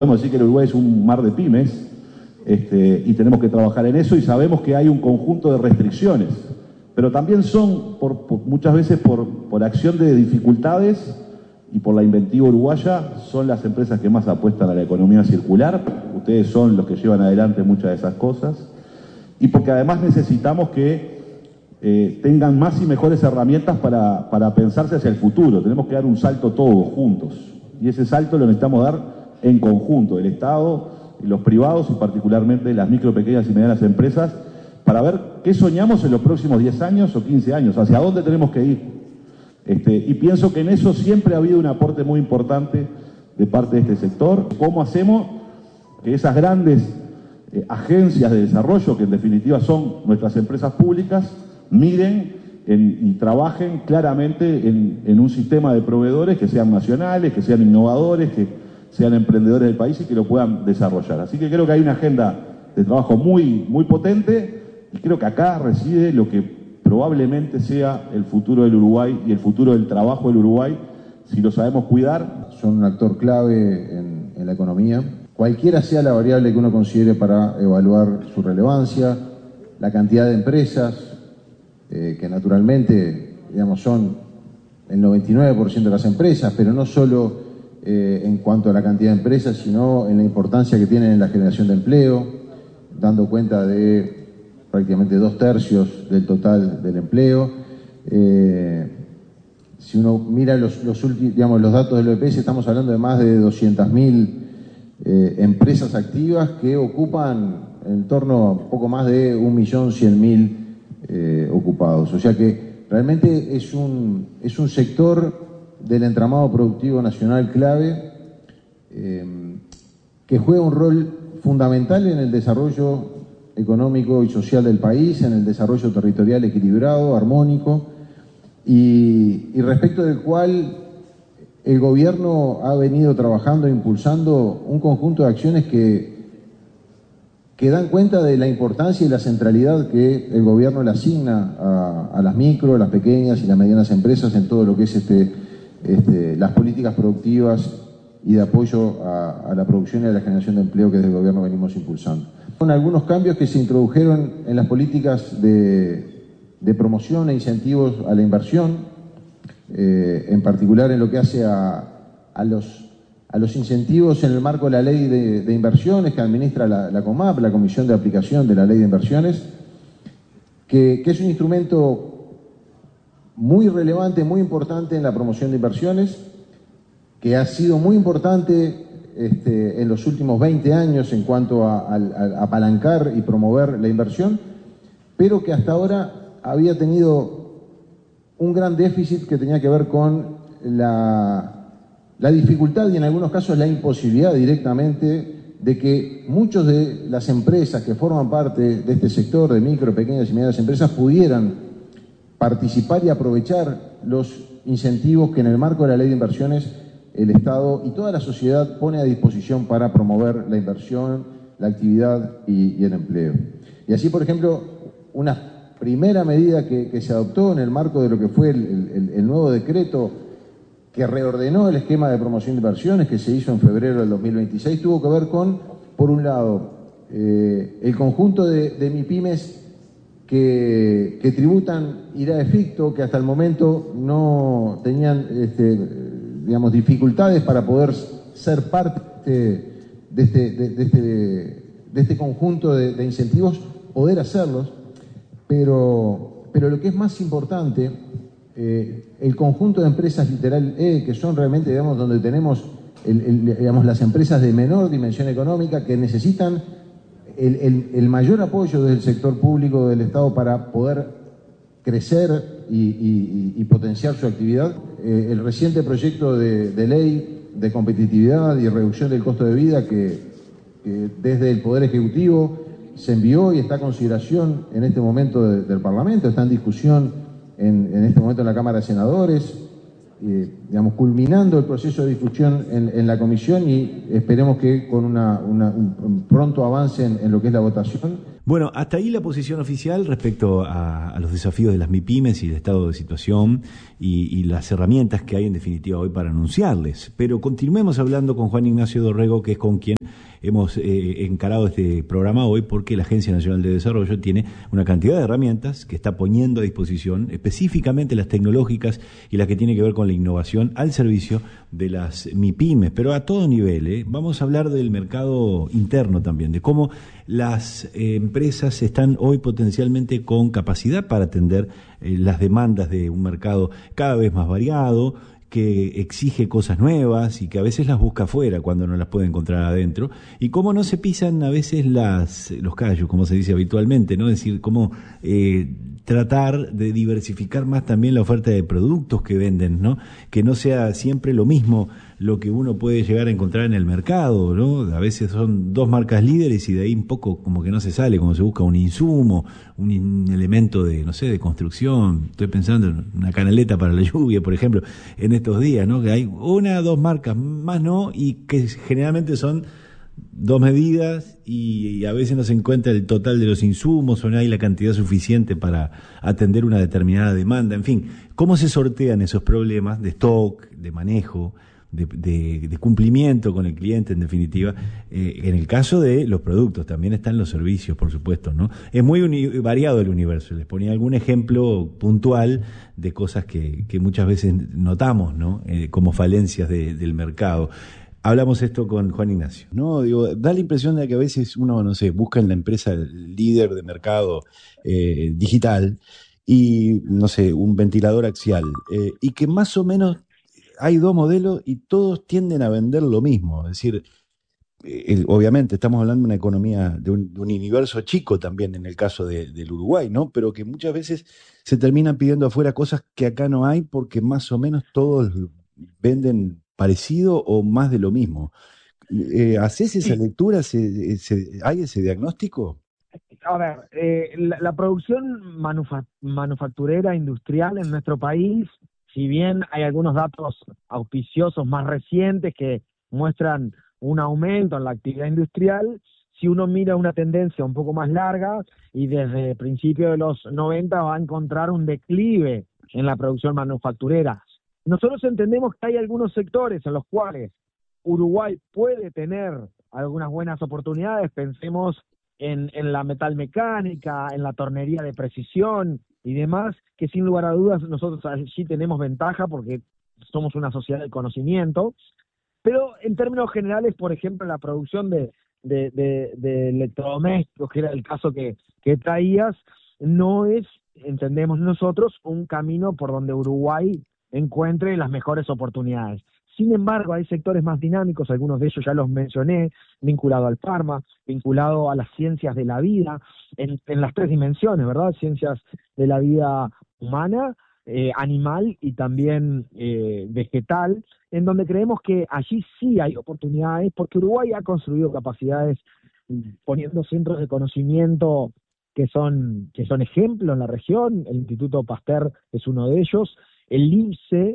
Podemos decir que el Uruguay es un mar de pymes, y tenemos que trabajar en eso, y sabemos que hay un conjunto de restricciones, pero también son muchas veces por acción de dificultades y por la inventiva uruguaya, son las empresas que más apuestan a la economía circular. Ustedes son los que llevan adelante muchas de esas cosas, y porque además necesitamos que tengan más y mejores herramientas para pensarse hacia el futuro. Tenemos que dar un salto todos juntos, y ese salto lo necesitamos dar en conjunto, el Estado, los privados y particularmente las micro, pequeñas y medianas empresas, para ver qué soñamos en los próximos 10 años o 15 años, hacia dónde tenemos que ir. Y pienso que en eso siempre ha habido un aporte muy importante de parte de este sector. ¿Cómo hacemos que esas grandes agencias de desarrollo, que en definitiva son nuestras empresas públicas, miren y trabajen claramente en un sistema de proveedores que sean nacionales, que sean innovadores, que sean emprendedores del país y que lo puedan desarrollar? Así que creo que hay una agenda de trabajo muy, muy potente, y creo que acá reside lo que probablemente sea el futuro del Uruguay y el futuro del trabajo del Uruguay, si lo sabemos cuidar. Son un actor clave en la economía. Cualquiera sea la variable que uno considere para evaluar su relevancia, la cantidad de empresas, que naturalmente, digamos, son el 99% de las empresas, pero no solo en cuanto a la cantidad de empresas, sino en la importancia que tienen en la generación de empleo, dando cuenta de prácticamente 2/3 del total del empleo. Si uno mira los datos del OEPS, estamos hablando de más de 200.000 empresas activas que ocupan en torno a poco más de 1.100.000 ocupados. O sea que realmente es un sector del entramado productivo nacional clave, que juega un rol fundamental en el desarrollo económico y social del país, en el desarrollo territorial equilibrado, armónico, y respecto del cual el gobierno ha venido trabajando e impulsando un conjunto de acciones que dan cuenta de la importancia y la centralidad que el gobierno le asigna a las micro, las pequeñas y las medianas empresas en todo lo que es las políticas productivas y de apoyo a la producción y a la generación de empleo que desde el gobierno venimos impulsando. Con algunos cambios que se introdujeron en las políticas de promoción e incentivos a la inversión, en particular en lo que hace a los incentivos en el marco de la ley de inversiones que administra la COMAP, la Comisión de Aplicación de la Ley de Inversiones, que es un instrumento muy relevante, muy importante en la promoción de inversiones, que ha sido muy importante en los últimos 20 años en cuanto a apalancar y promover la inversión, pero que hasta ahora había tenido un gran déficit que tenía que ver con la dificultad y en algunos casos la imposibilidad directamente de que muchas de las empresas que forman parte de este sector de micro, pequeñas y medianas empresas pudieran participar y aprovechar los incentivos que en el marco de la ley de inversiones el Estado y toda la sociedad pone a disposición para promover la inversión, la actividad y el empleo. Y así, por ejemplo, una primera medida que se adoptó en el marco de lo que fue el nuevo decreto que reordenó el esquema de promoción de inversiones que se hizo en febrero del 2026, tuvo que ver con, por un lado, el conjunto de MIPYMES que tributan IRA-efecto, que hasta el momento no tenían dificultades para poder ser parte de este conjunto de incentivos, poder hacerlos, pero lo que es más importante, el conjunto de empresas literal que son realmente, donde tenemos las empresas de menor dimensión económica que necesitan el mayor apoyo del sector público del Estado para poder crecer y potenciar su actividad. El reciente proyecto de ley de competitividad y reducción del costo de vida que desde el Poder Ejecutivo se envió y está a consideración en este momento del Parlamento, está en discusión en este momento en la Cámara de Senadores, culminando el proceso de discusión en la comisión y esperemos que con un pronto avance en lo que es la votación. Bueno, hasta ahí la posición oficial respecto a los desafíos de las MIPYMES y el estado de situación y las herramientas que hay en definitiva hoy para anunciarles. Pero continuemos hablando con Juan Ignacio Dorrego, que es con quien hemos encarado este programa hoy, porque la Agencia Nacional de Desarrollo tiene una cantidad de herramientas que está poniendo a disposición, específicamente las tecnológicas y las que tienen que ver con la innovación al servicio de las MIPYMES, pero a todo nivel, ¿eh? Vamos a hablar del mercado interno también, de cómo las empresas están hoy potencialmente con capacidad para atender las demandas de un mercado cada vez más variado, que exige cosas nuevas y que a veces las busca afuera cuando no las puede encontrar adentro, y cómo no se pisan a veces los callos, como se dice habitualmente, ¿no? Es decir, cómo tratar de diversificar más también la oferta de productos que venden, ¿no? Que no sea siempre lo mismo lo que uno puede llegar a encontrar en el mercado, ¿no? A veces son dos marcas líderes y de ahí un poco como que no se sale, como se busca un insumo, un elemento de, no sé, de construcción. Estoy pensando en una canaleta para la lluvia, por ejemplo, en estos días, ¿no? Que hay una o dos marcas, más no, y que generalmente son dos medidas y a veces no se encuentra el total de los insumos o no hay la cantidad suficiente para atender una determinada demanda. En fin, ¿cómo se sortean esos problemas de stock, de manejo, de cumplimiento con el cliente, en definitiva? En el caso de los productos, también están los servicios, por supuesto, ¿no? Es muy variado el universo. Les ponía algún ejemplo puntual de cosas que muchas veces notamos, ¿no? Como falencias del mercado. Hablamos esto con Juan Ignacio, ¿no? Digo, da la impresión de que a veces uno, no sé, busca en la empresa el líder de mercado digital y, no sé, un ventilador axial, y que más o menos hay dos modelos y todos tienden a vender lo mismo. Es decir, obviamente estamos hablando de una economía, de un universo chico también en el caso del Uruguay, ¿no? Pero que muchas veces se terminan pidiendo afuera cosas que acá no hay porque más o menos todos venden parecido o más de lo mismo. ¿Haces esa Sí, lectura? ¿Hay ese diagnóstico? a ver, la producción manufacturera industrial en nuestro país, si bien hay algunos datos auspiciosos más recientes que muestran un aumento en la actividad industrial, si uno mira una tendencia un poco más larga y desde principios de los 90 va a encontrar un declive en la producción manufacturera. Nosotros entendemos que hay algunos sectores en los cuales Uruguay puede tener algunas buenas oportunidades. Pensemos en la metalmecánica, en la tornería de precisión y demás, que sin lugar a dudas nosotros allí tenemos ventaja porque somos una sociedad del conocimiento. Pero en términos generales, por ejemplo, la producción de electrodomésticos, que era el caso que traías, no es, entendemos nosotros, un camino por donde Uruguay encuentre las mejores oportunidades. Sin embargo, hay sectores más dinámicos, algunos de ellos ya los mencioné, vinculado al farma, vinculado a las ciencias de la vida, en las tres dimensiones, ¿verdad? Ciencias de la vida humana, animal y también vegetal, en donde creemos que allí sí hay oportunidades, porque Uruguay ha construido capacidades poniendo centros de conocimiento que son ejemplo en la región. El Instituto Pasteur es uno de ellos, el INSE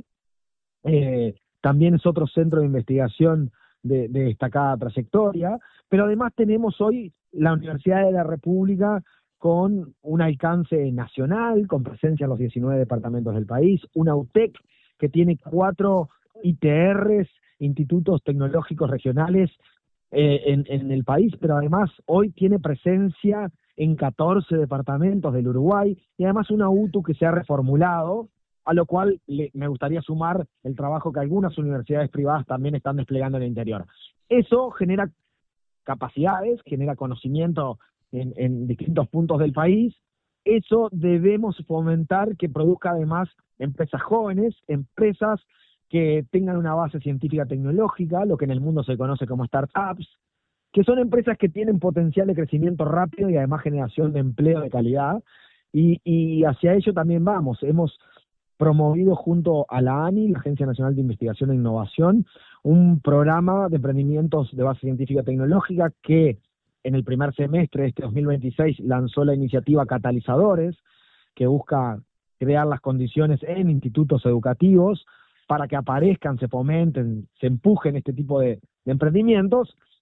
también es otro centro de investigación de destacada trayectoria, pero además tenemos hoy la Universidad de la República con un alcance nacional, con presencia en los 19 departamentos del país, una UTEC que tiene 4 ITRs, Institutos Tecnológicos Regionales, en el país, pero además hoy tiene presencia en 14 departamentos del Uruguay, y además una UTU que se ha reformulado, a lo cual me gustaría sumar el trabajo que algunas universidades privadas también están desplegando en el interior. Eso genera capacidades, genera conocimiento en distintos puntos del país. Eso debemos fomentar que produzca además empresas jóvenes, empresas que tengan una base científica tecnológica, lo que en el mundo se conoce como startups, que son empresas que tienen potencial de crecimiento rápido y además generación de empleo de calidad, y hacia ello también vamos. Hemos promovido junto a la ANI, la Agencia Nacional de Investigación e Innovación, un programa de emprendimientos de base científica tecnológica que en el primer semestre de este 2026 lanzó la iniciativa Catalizadores, que busca crear las condiciones en institutos educativos para que aparezcan, se fomenten, se empujen este tipo de emprendimientos,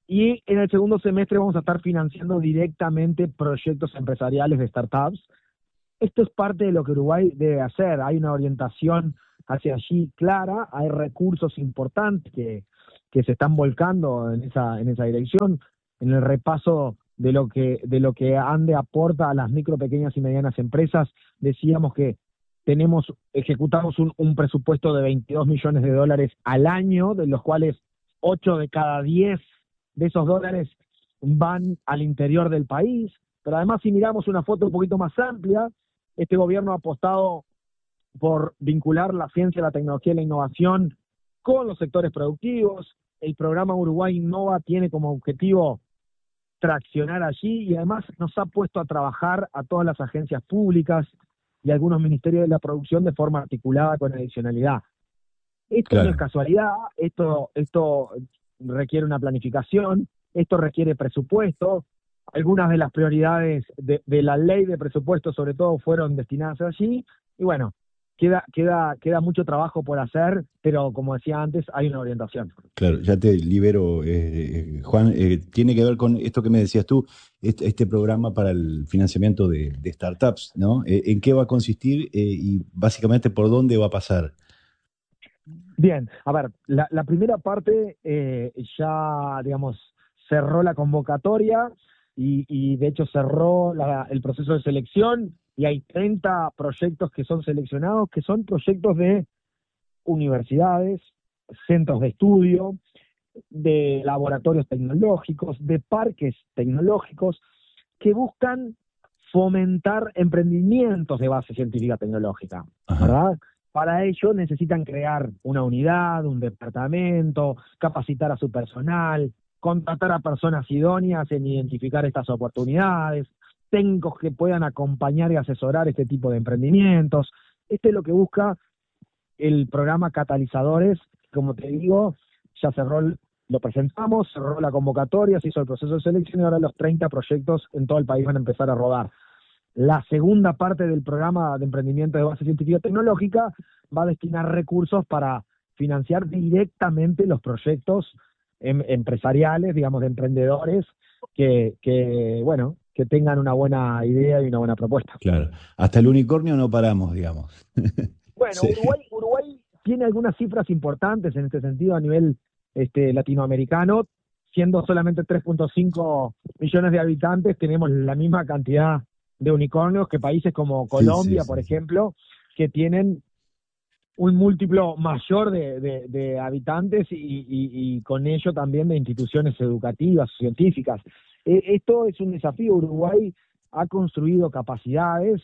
Y en el segundo semestre vamos a estar financiando directamente proyectos empresariales de startups. Esto es parte de lo que Uruguay debe hacer. Hay una orientación hacia allí clara, hay recursos importantes que se están volcando en esa dirección. En el repaso de lo que ANDE aporta a las micro, pequeñas y medianas empresas, decíamos que ejecutamos un presupuesto de $22 millones al año, de los cuales 8 de cada 10 de esos dólares van al interior del país. Pero además, si miramos una foto un poquito más amplia, este gobierno ha apostado por vincular la ciencia, la tecnología y la innovación con los sectores productivos. El programa Uruguay Innova tiene como objetivo traccionar allí, y además nos ha puesto a trabajar a todas las agencias públicas y algunos ministerios de la producción de forma articulada con adicionalidad. Esto no es casualidad, esto requiere una planificación, esto requiere presupuesto. Algunas de las prioridades de la ley de presupuesto, sobre todo, fueron destinadas allí, y bueno, queda mucho trabajo por hacer, pero como decía antes, hay una orientación. Claro, ya te libero, Juan. Tiene que ver con esto que me decías tú, este programa para el financiamiento de startups, ¿no? ¿En qué va a consistir y básicamente por dónde va a pasar? Bien, a ver, la primera parte ya, digamos, cerró la convocatoria y de hecho cerró el proceso de selección, y hay 30 proyectos que son seleccionados, que son proyectos de universidades, centros de estudio, de laboratorios tecnológicos, de parques tecnológicos, que buscan fomentar emprendimientos de base científica tecnológica, ¿verdad? Para ello necesitan crear una unidad, un departamento, capacitar a su personal, contratar a personas idóneas en identificar estas oportunidades, técnicos que puedan acompañar y asesorar este tipo de emprendimientos. Este es lo que busca el programa Catalizadores. Como te digo, ya lo presentamos, cerró la convocatoria, se hizo el proceso de selección y ahora los 30 proyectos en todo el país van a empezar a rodar. La segunda parte del programa de emprendimiento de base científica tecnológica va a destinar recursos para financiar directamente los proyectos empresariales, digamos, de emprendedores que tengan una buena idea y una buena propuesta. Claro, hasta el unicornio no paramos, digamos. Bueno, sí. Uruguay tiene algunas cifras importantes en este sentido a nivel latinoamericano. Siendo solamente 3.5 millones de habitantes, tenemos la misma cantidad de unicornios que países como Colombia, por ejemplo, que tienen un múltiplo mayor de habitantes y con ello también de instituciones educativas, científicas. Esto es un desafío. Uruguay ha construido capacidades,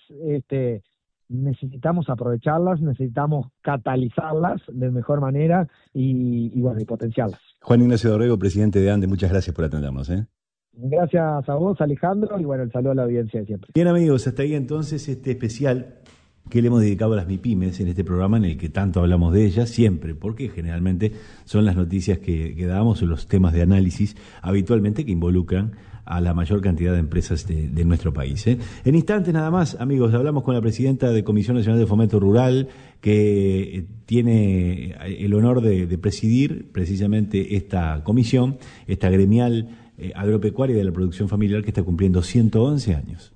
necesitamos aprovecharlas, necesitamos catalizarlas de mejor manera y potenciarlas. Juan Ignacio Dorrego, presidente de ANDE, muchas gracias por atendernos. Gracias a vos, Alejandro, y el saludo a la audiencia de siempre. Bien, amigos, hasta ahí entonces este especial que le hemos dedicado a las MIPYMES en este programa en el que tanto hablamos de ellas siempre, porque generalmente son las noticias que damos o los temas de análisis habitualmente que involucran a la mayor cantidad de empresas de nuestro país. En instantes nada más, amigos, hablamos con la presidenta de Comisión Nacional de Fomento Rural, que tiene el honor de presidir precisamente esta comisión, esta gremial agropecuaria de la producción familiar que está cumpliendo 111 años.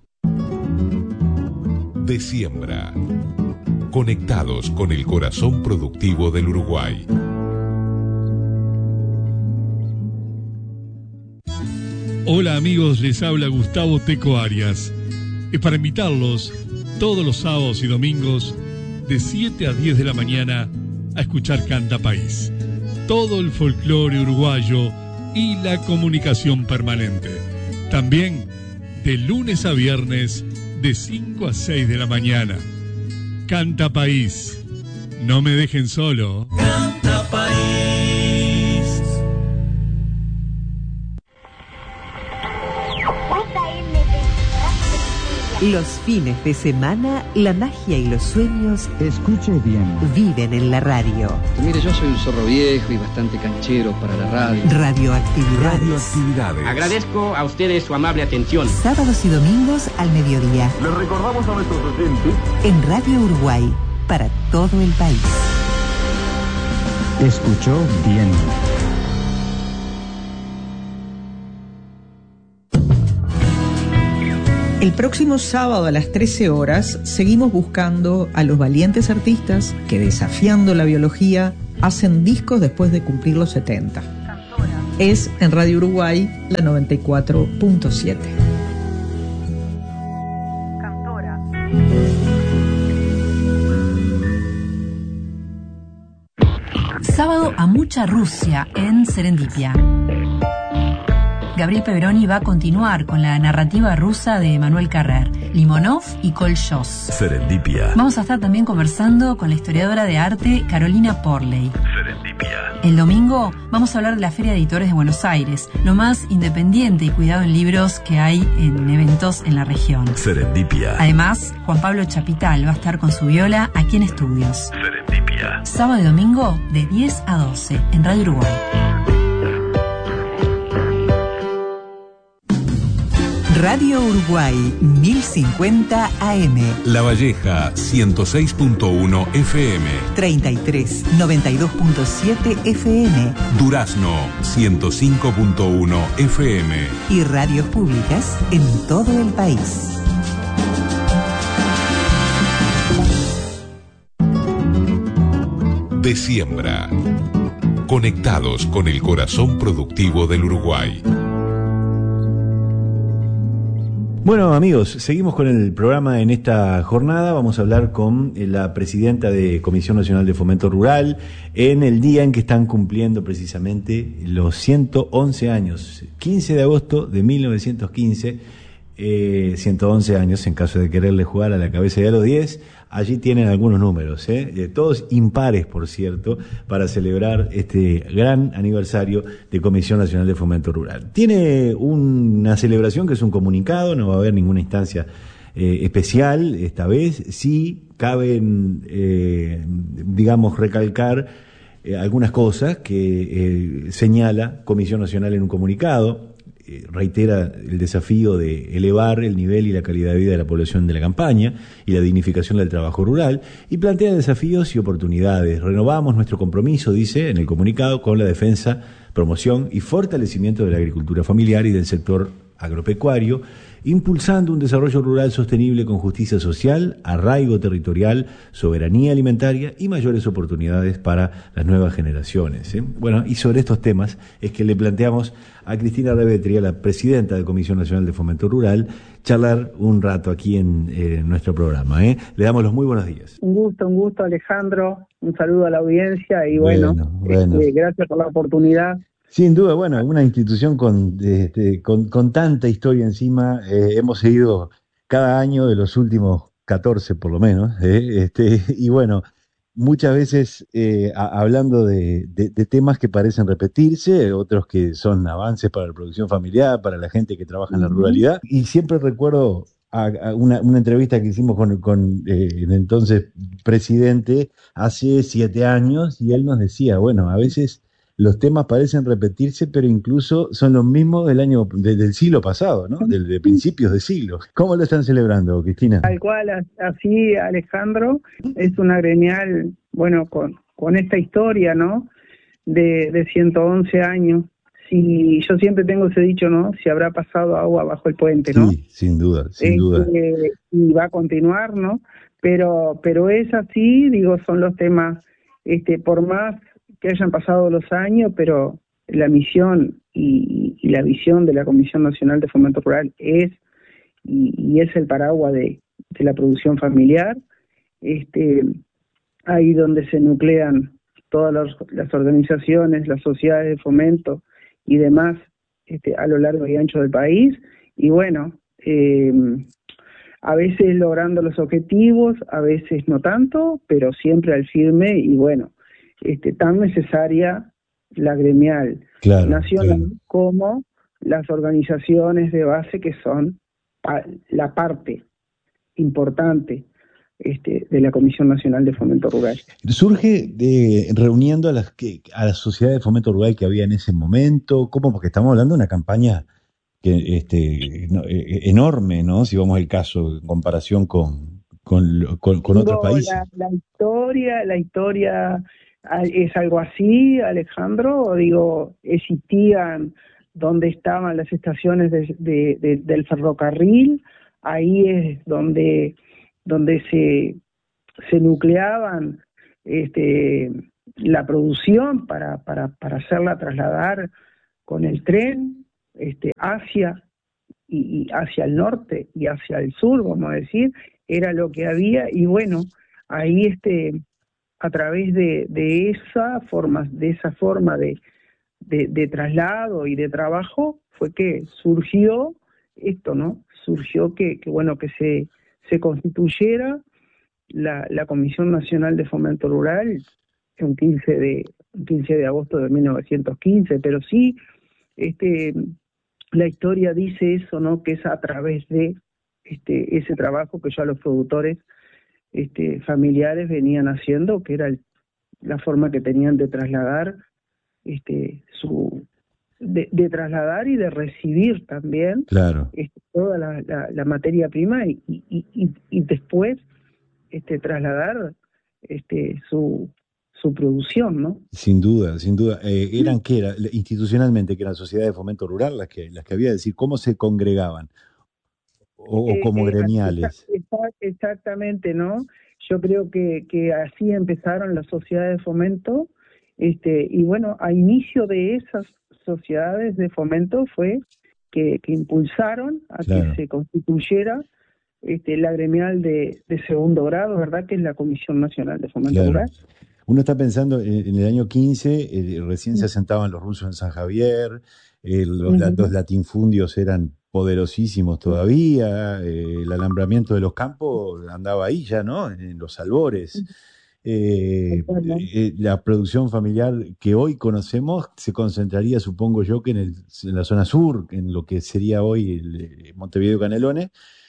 De siembra. Conectados con el corazón productivo del Uruguay. Hola amigos, les habla Gustavo Teco Arias. Es para invitarlos todos los sábados y domingos de 7 a 10 de la mañana a escuchar Canta País. Todo el folclore uruguayo y la comunicación permanente. También de lunes a viernes de 5 a 6 de la mañana. Canta País. No me dejen solo. Canta País. Los fines de semana, la magia y los sueños, escuche bien, viven en la radio. Mire, yo soy un zorro viejo y bastante canchero para la radio. Radioactividades. Agradezco a ustedes su amable atención. Sábados y domingos al mediodía. Les recordamos a nuestros oyentes en Radio Uruguay, para todo el país. Escuchó bien. El próximo sábado a las 13 horas seguimos buscando a los valientes artistas que, desafiando la biología, hacen discos después de cumplir los 70. Es en Radio Uruguay la 94.7. Cantora. Sábado a mucha Rusia en Serendipia. Gabriel Peveroni va a continuar con la narrativa rusa de Manuel Carrer, Limonov y Kolchos. Serendipia. Vamos a estar también conversando con la historiadora de arte Carolina Porley. Serendipia. El domingo vamos a hablar de la Feria de Editores de Buenos Aires, lo más independiente y cuidado en libros que hay en eventos en la región. Serendipia. Además, Juan Pablo Chapital va a estar con su viola aquí en Estudios. Serendipia. Sábado y domingo de 10 a 12 en Radio Uruguay. Radio Uruguay 1050 AM. La Valleja 106.1 FM. 33 92.7 FM. Durazno 105.1 FM. Y radios públicas en todo el país. De Siembra. Conectados con el corazón productivo del Uruguay. Bueno, amigos, seguimos con el programa en esta jornada. Vamos a hablar con la presidenta de Comisión Nacional de Fomento Rural en el día en que están cumpliendo precisamente los 111 años. 15 de agosto de 1915, 111 años, en caso de quererle jugar a la cabeza de a los 10. Allí tienen algunos números, todos impares, por cierto, para celebrar este gran aniversario de Comisión Nacional de Fomento Rural. Tiene una celebración que es un comunicado, no va a haber ninguna instancia especial esta vez. Sí caben, recalcar algunas cosas que señala Comisión Nacional en un comunicado. Reitera el desafío de elevar el nivel y la calidad de vida de la población de la campaña y la dignificación del trabajo rural, y plantea desafíos y oportunidades. Renovamos nuestro compromiso, dice en el comunicado, con la defensa, promoción y fortalecimiento de la agricultura familiar y del sector agropecuario, impulsando un desarrollo rural sostenible con justicia social, arraigo territorial, soberanía alimentaria y mayores oportunidades para las nuevas generaciones. Bueno, y sobre estos temas es que le planteamos a Cristina Revetri, a la presidenta de Comisión Nacional de Fomento Rural, charlar un rato aquí en nuestro programa. Le damos los muy buenos días. Un gusto, Alejandro. Un saludo a la audiencia y bueno. Gracias por la oportunidad. Sin duda, bueno, una institución con tanta historia encima. Hemos seguido cada año de los últimos 14 por lo menos, y bueno, muchas veces hablando de temas que parecen repetirse, otros que son avances para la producción familiar, para la gente que trabaja en la ruralidad, y siempre recuerdo a una entrevista que hicimos con el entonces presidente hace 7 años, y él nos decía, bueno, a veces los temas parecen repetirse, pero incluso son los mismos del siglo pasado, ¿no? De principios de siglo. ¿Cómo lo están celebrando, Cristina? Tal cual, así, Alejandro, es una gremial, bueno, con esta historia, ¿no? De 111 años. Si yo siempre tengo ese dicho, ¿no? Si habrá pasado agua bajo el puente, ¿no? Sí, sin duda, sin duda. Y va a continuar, ¿no? Pero es así, digo, son los temas, por más que hayan pasado los años, pero la misión y la visión de la Comisión Nacional de Fomento Rural es el paraguas de la producción familiar, ahí donde se nuclean todas las organizaciones, las sociedades de fomento y demás a lo largo y ancho del país, y bueno, a veces logrando los objetivos, a veces no tanto, pero siempre al firme, y bueno, tan necesaria la gremial nacional como las organizaciones de base que son la parte importante de la Comisión Nacional de Fomento Rural. ¿Surge reuniendo a la sociedad de fomento rural que había en ese momento? ¿Cómo? Porque estamos hablando de una campaña enorme, ¿no? Si vamos al caso en comparación con otros países. La historia es algo así, Alejandro. Digo, existían donde estaban las estaciones del ferrocarril, ahí es donde se nucleaban la producción para hacerla trasladar con el tren hacia el norte y hacia el sur, vamos a decir, era lo que había. Y bueno, ahí a través de esa forma de traslado y de trabajo fue que surgió esto, ¿no? Surgió que se constituyera la Comisión Nacional de Fomento Rural un 15 de agosto de 1915, pero sí, la historia dice eso, ¿no? Que es a través de ese trabajo que ya los productores familiares venían haciendo, que era la forma que tenían de trasladar de trasladar y de recibir también, claro, toda la materia prima y después trasladar su producción, ¿no? Sin duda, sin duda. ¿Eran qué? Institucionalmente, que eran sociedades de fomento rural las que había, es decir, ¿cómo se congregaban? O como gremiales. Exactamente, ¿no? Yo creo que así empezaron las sociedades de fomento, y bueno, a inicio de esas sociedades de fomento fue que impulsaron a claro, que se constituyera la gremial de segundo grado, ¿verdad? Que es la Comisión Nacional de Fomento claro. Rural. Uno está pensando en el año 15, recién se asentaban los rusos en San Javier, los latinfundios eran poderosísimos todavía, el alambramiento de los campos andaba ahí ya, ¿no? En los albores. La producción familiar que hoy conocemos se concentraría, supongo yo, que en la zona sur, en lo que sería hoy Montevideo Canelones,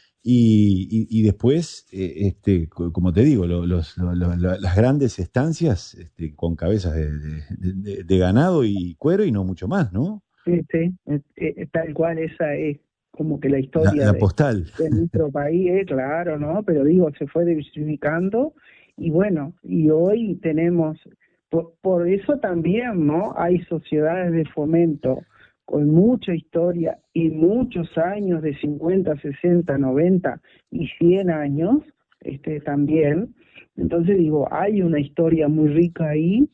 y después, como te digo, las grandes estancias con cabezas de ganado y cuero y no mucho más, ¿no? Sí, tal cual, esa es como que la historia la postal de nuestro país, claro, ¿no? Pero digo, se fue diversificando y bueno, y hoy tenemos, por eso también, ¿no? Hay sociedades de fomento con mucha historia y muchos años de 50, 60, 90 y 100 años, también. Entonces digo, hay una historia muy rica ahí,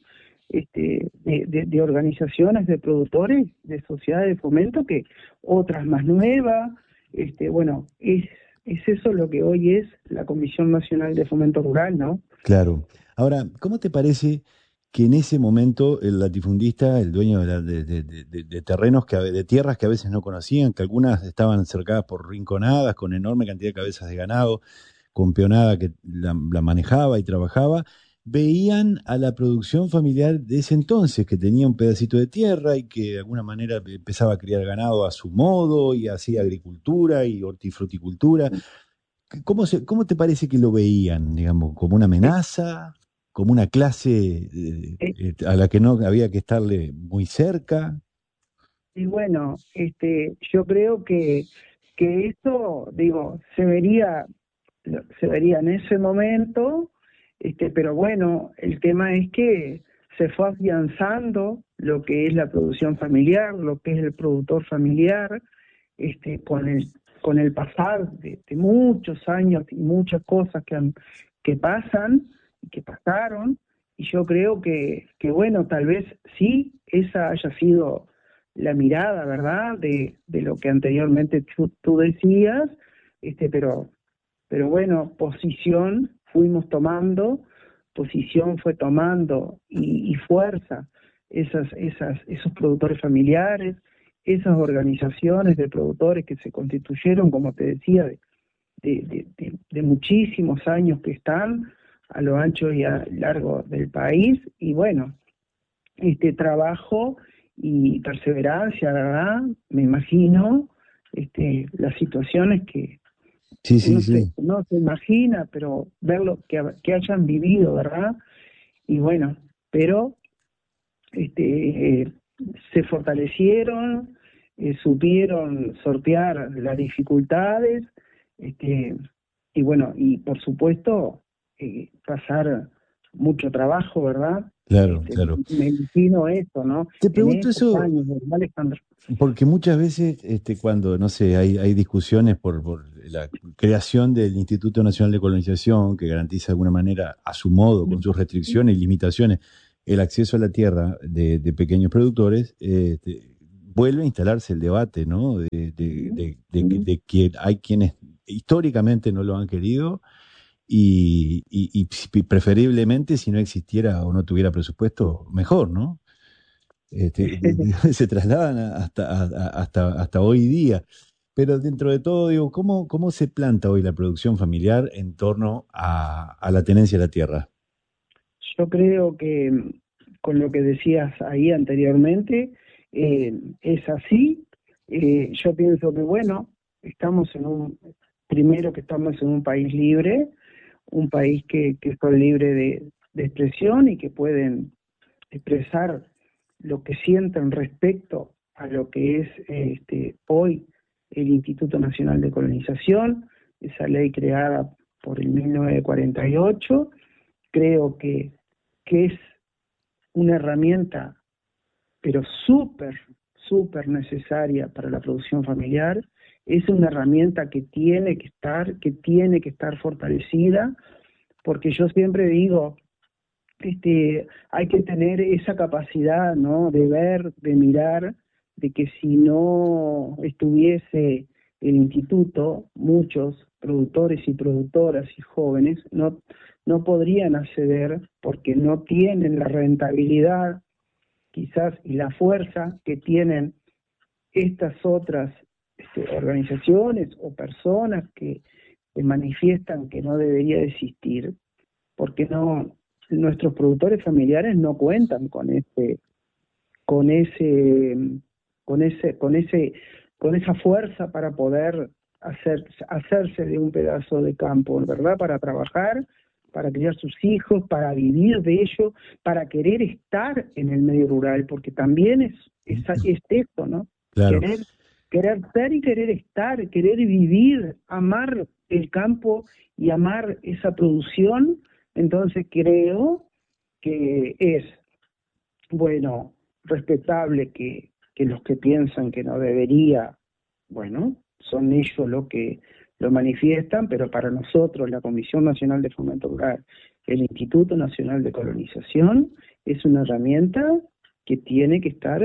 de organizaciones, de productores, de sociedades de fomento, que otras más nuevas, bueno, es eso lo que hoy es la Comisión Nacional de Fomento Rural, ¿no? Claro. Ahora, ¿cómo te parece que en ese momento el latifundista, el dueño de terrenos, de tierras que a veces no conocían, que algunas estaban cercadas por rinconadas, con enorme cantidad de cabezas de ganado, con peonada que la manejaba y trabajaba, veían a la producción familiar de ese entonces, que tenía un pedacito de tierra y que de alguna manera empezaba a criar ganado a su modo y hacía agricultura y hortifruticultura? ¿Cómo te parece que lo veían, digamos, como una amenaza, como una clase a la que no había que estarle muy cerca? Y bueno, yo creo que esto, digo, se vería en ese momento, pero bueno, el tema es que se fue afianzando lo que es la producción familiar, lo que es el productor familiar, con el pasar de muchos años y muchas cosas que pasan y que pasaron, y yo creo que bueno, tal vez sí, esa haya sido la mirada, ¿verdad?, de lo que anteriormente tú decías, pero bueno, posición fue tomando y fuerza esos productores familiares, esas organizaciones de productores que se constituyeron, como te decía, de muchísimos años, que están a lo ancho y a largo del país, y bueno, trabajo y perseverancia, ¿verdad? Me imagino las situaciones que no se imagina, pero verlo, que hayan vivido, ¿verdad? Y bueno, pero se fortalecieron, supieron sortear las dificultades, y bueno, y por supuesto pasar mucho trabajo, ¿verdad? Claro, claro. Me imagino eso, ¿no? Te pregunto eso, años, ¿verdad, Alejandro? Porque muchas veces cuando, no sé, hay discusiones por creación del Instituto Nacional de Colonización, que garantiza de alguna manera, a su modo, con sus restricciones y limitaciones, el acceso a la tierra de pequeños productores, vuelve a instalarse el debate, ¿no? De que hay quienes históricamente no lo han querido y preferiblemente, si no existiera o no tuviera presupuesto, mejor, ¿no? Se trasladan hasta hoy día. Pero dentro de todo, digo, ¿cómo se planta hoy la producción familiar en torno a la tenencia de la tierra? Yo creo que con lo que decías ahí anteriormente, es así. Yo pienso que, bueno, estamos en un país libre, un país que son libre de expresión y que pueden expresar lo que sienten respecto a lo que es hoy el Instituto Nacional de Colonización, esa ley creada por el 1948. Creo que es una herramienta, pero súper necesaria para la producción familiar. Es una herramienta que tiene que estar fortalecida, porque yo siempre digo, hay que tener esa capacidad, ¿no?, de ver, de mirar, de que si no estuviese el instituto, muchos productores y productoras y jóvenes no podrían acceder, porque no tienen la rentabilidad quizás y la fuerza que tienen estas otras organizaciones o personas que manifiestan que no debería de existir, porque nuestros productores familiares no cuentan con esa fuerza para poder hacerse de un pedazo de campo, ¿verdad? Para trabajar, para criar sus hijos, para vivir de ello, para querer estar en el medio rural, porque también es esto, ¿no? Claro. Querer ser y querer estar, querer vivir, amar el campo y amar esa producción. Entonces creo que es, bueno, respetable que los que piensan que no debería, bueno, son ellos los que lo manifiestan, pero para nosotros, la Comisión Nacional de Fomento Rural, el Instituto Nacional de Colonización, es una herramienta que tiene que estar,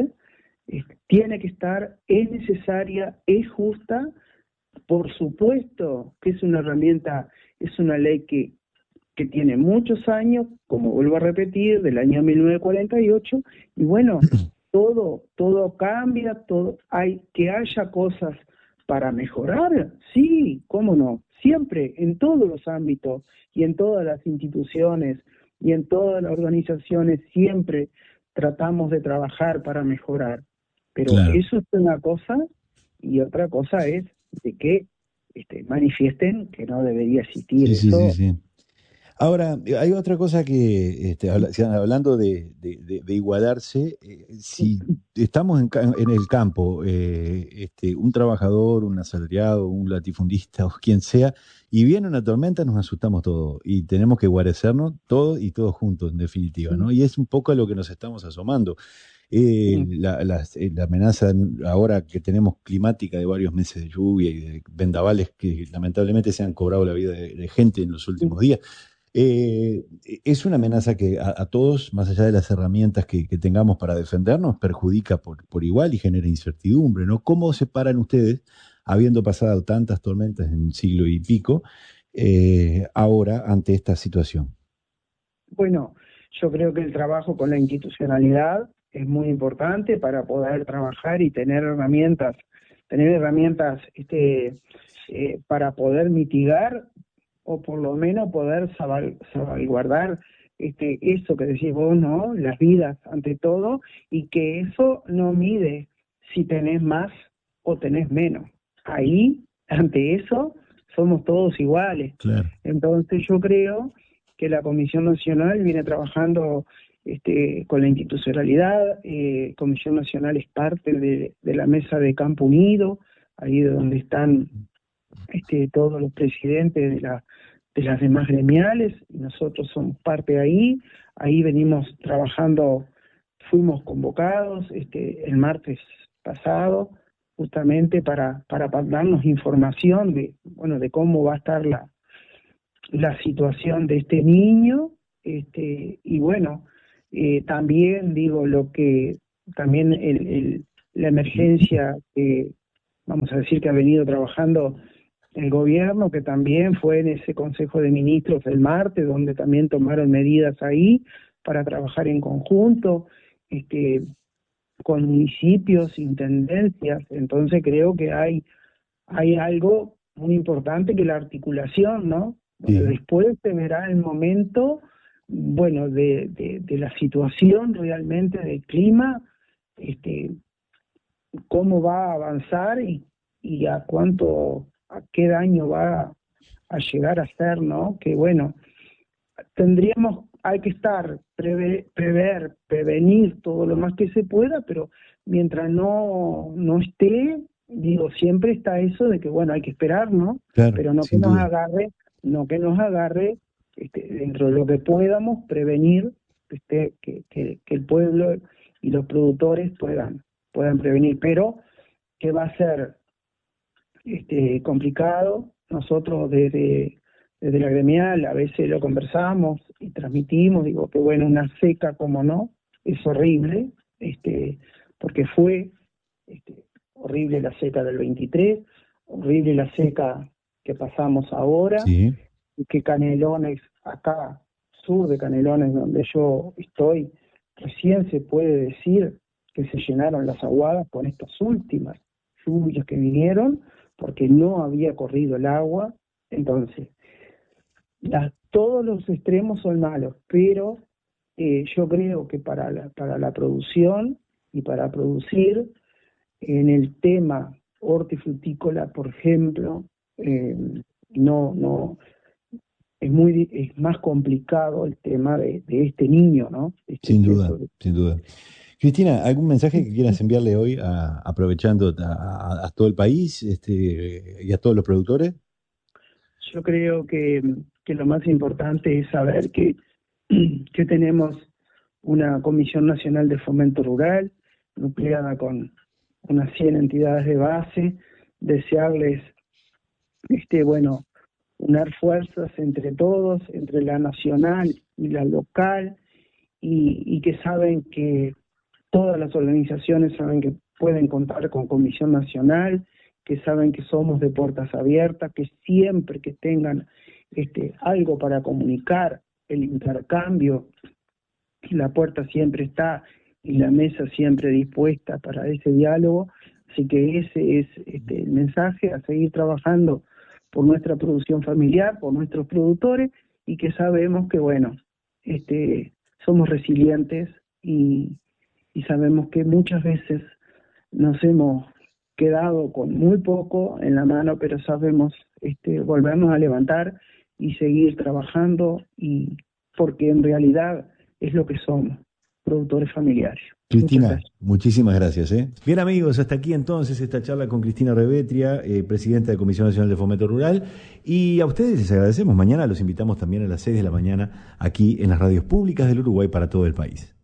es necesaria, es justa. Por supuesto que es una herramienta, es una ley que tiene muchos años, como vuelvo a repetir, del año 1948, y bueno, todo cambia, que haya cosas para mejorar, sí, cómo no, siempre, en todos los ámbitos, y en todas las instituciones, y en todas las organizaciones, siempre tratamos de trabajar para mejorar, pero claro, eso es una cosa, y otra cosa es de que manifiesten que no debería existir eso. Sí. Ahora, hay otra cosa que, hablando de igualarse, si estamos en el campo, un trabajador, un asalariado, un latifundista o quien sea, y viene una tormenta, nos asustamos todos y tenemos que guarecernos todos y todos juntos, en definitiva, ¿no? Y es un poco a lo que nos estamos asomando. La amenaza ahora que tenemos climática de varios meses de lluvia y de vendavales que lamentablemente se han cobrado la vida de gente en los últimos días. Es una amenaza que a todos, más allá de las herramientas que tengamos para defendernos, perjudica por igual y genera incertidumbre, ¿no? ¿Cómo se paran ustedes, habiendo pasado tantas tormentas en un siglo y pico, ahora ante esta situación? Bueno, yo creo que el trabajo con la institucionalidad es muy importante para poder trabajar y tener herramientas para poder mitigar, o por lo menos poder salvaguardar eso que decís vos, ¿no? Las vidas ante todo, y que eso no mide si tenés más o tenés menos. Ahí, ante eso, somos todos iguales. Claro. Entonces yo creo que la Comisión Nacional viene trabajando con la institucionalidad. Comisión Nacional es parte de la Mesa de Campo Unido, ahí donde están todos los presidentes de las demás gremiales, y nosotros somos parte ahí venimos trabajando, fuimos convocados el martes pasado justamente para darnos información de cómo va a estar la situación de este niño, y bueno, también digo lo que también la emergencia que vamos a decir que ha venido trabajando el gobierno, que también fue en ese Consejo de Ministros el martes, donde también tomaron medidas ahí para trabajar en conjunto, con municipios, intendencias. Entonces creo que hay algo muy importante, que la articulación, ¿no? Sí. Después se verá el momento, bueno, de la situación realmente del clima, cómo va a avanzar y a qué daño va a llegar a ser, ¿no? Que bueno, hay que estar, prevenir todo lo más que se pueda, pero mientras no esté, digo, siempre está eso de que bueno, hay que esperar, ¿no? Claro, pero no que nos agarre, dentro de lo que podamos prevenir, que el pueblo y los productores puedan prevenir, pero que va a ser complicado. Nosotros desde la gremial a veces lo conversamos y transmitimos, digo que bueno, una seca como no, es horrible, porque fue horrible la seca del 23, horrible la seca que pasamos ahora, Sí. y que Canelones, acá, sur de Canelones, donde yo estoy, recién se puede decir que se llenaron las aguadas con estas últimas lluvias que vinieron, porque no había corrido el agua. Entonces, todos los extremos son malos, pero yo creo que para la producción y para producir, en el tema hortifrutícola, por ejemplo, no es más complicado el tema de este niño, ¿no? Sin duda. Cristina, ¿algún mensaje que quieras enviarle hoy, aprovechando a todo el país y a todos los productores? Yo creo que lo más importante es saber que tenemos una Comisión Nacional de Fomento Rural, nucleada con unas 100 entidades de base, desearles, unar fuerzas entre todos, entre la nacional y la local, y que saben que todas las organizaciones saben que pueden contar con Comisión Nacional, que saben que somos de puertas abiertas, que siempre que tengan algo para comunicar, el intercambio, la puerta siempre está y la mesa siempre dispuesta para ese diálogo. Así que ese es el mensaje, a seguir trabajando por nuestra producción familiar, por nuestros productores, y que sabemos que, somos resilientes y sabemos que muchas veces nos hemos quedado con muy poco en la mano, pero sabemos volvernos a levantar y seguir trabajando, y porque en realidad es lo que somos, productores familiares. Cristina, muchísimas gracias. Bien, amigos, hasta aquí entonces esta charla con Cristina Revetria, presidenta de Comisión Nacional de Fomento Rural, y a ustedes les agradecemos. Mañana los invitamos también a las 6 de la mañana aquí en las radios públicas del Uruguay para todo el país.